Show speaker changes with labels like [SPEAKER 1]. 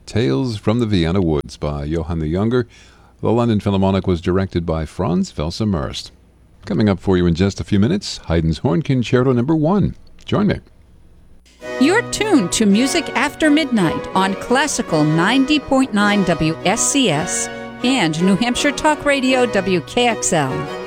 [SPEAKER 1] Tales from the Vienna Woods by Johann the Younger. The London Philharmonic was directed by Franz Welser-Möst. Coming up for you in just a few minutes, Haydn's Horn Concerto No. 1. Join me.
[SPEAKER 2] You're tuned to Music After Midnight on Classical 90.9 WSCS and New Hampshire Talk Radio WKXL.